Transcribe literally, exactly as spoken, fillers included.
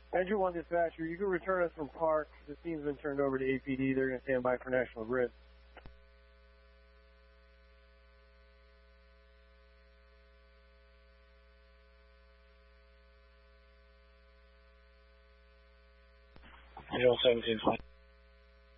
Andrew one dispatcher, you can return us from Park. The scene's been turned over to A P D. They're going to stand by for National Grid. Visual seventeen.